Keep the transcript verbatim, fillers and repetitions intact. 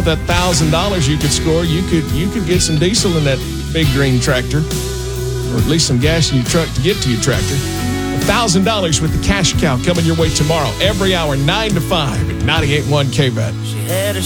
with that thousand dollars you could score, you could you could get some diesel in that big green tractor, or at least some gas in your truck to get to your tractor. A thousand dollars with the cash cow coming your way tomorrow, every hour, nine to five at ninety-eight point one K B A T.